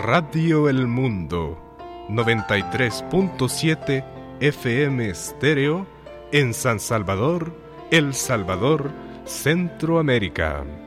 Radio El Mundo, 93.7 FM estéreo en San Salvador, El Salvador, Centroamérica.